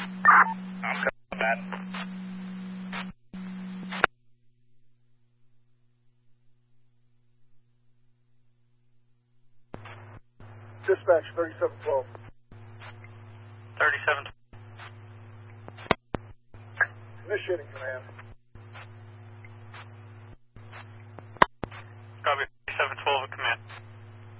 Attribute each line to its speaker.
Speaker 1: I'm coming with that.
Speaker 2: Dispatch 3712.
Speaker 1: 37.
Speaker 2: Initiating command.
Speaker 1: Copy.